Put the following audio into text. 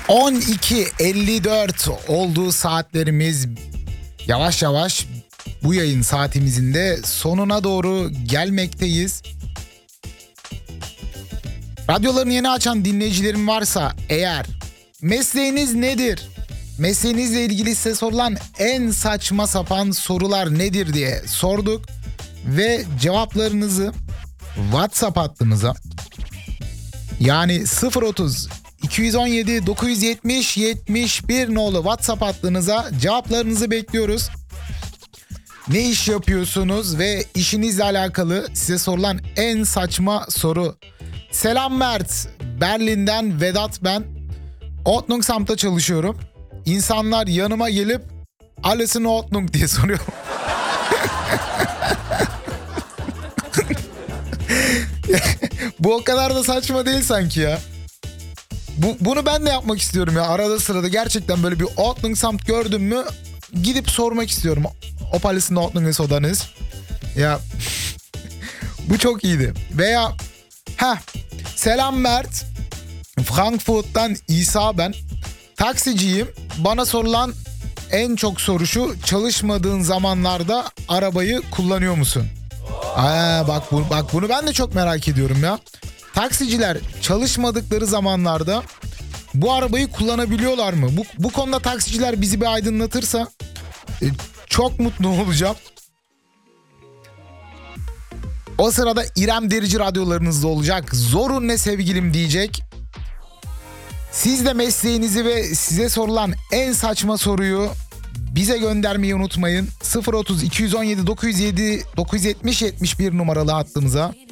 12.54 olduğu saatlerimiz, yavaş yavaş bu yayın saatimizin de sonuna doğru gelmekteyiz. Radyolarını yeni açan dinleyicilerim varsa eğer, mesleğiniz nedir? Mesleğinizle ilgili size sorulan en saçma sapan sorular nedir diye sorduk. Ve cevaplarınızı WhatsApp hattımıza, yani 030 217 970 71 nolu WhatsApp hattınıza cevaplarınızı bekliyoruz. Ne iş yapıyorsunuz ve işinizle alakalı size sorulan en saçma soru. Selam Mert, Berlin'den Vedat ben. Ordnungsamt'ta çalışıyorum. İnsanlar yanıma gelip "Alles in Ordnung" diye soruyor. Bu o kadar da saçma değil sanki ya. Bunu ben de yapmak istiyorum ya. Arada sırada gerçekten böyle bir Ordnungsamt gördüm mü gidip sormak istiyorum. Ob alles in Ordnung ist oder nicht? Ya bu çok iyiydi. Veya selam Mert, Frankfurt'tan İsa ben. Taksiciyim. Bana sorulan en çok soru şu: çalışmadığın zamanlarda arabayı kullanıyor musun? Bak bunu ben de çok merak ediyorum ya. Taksiciler çalışmadıkları zamanlarda bu arabayı kullanabiliyorlar mı? Bu konuda taksiciler bizi bir aydınlatırsa çok mutlu olacağım. O sırada İrem Derici radyolarınızda olacak. Zorun ne sevgilim diyecek. Siz de mesleğinizi ve size sorulan en saçma soruyu bize göndermeyi unutmayın. 030 217 970 71 numaralı hattımıza.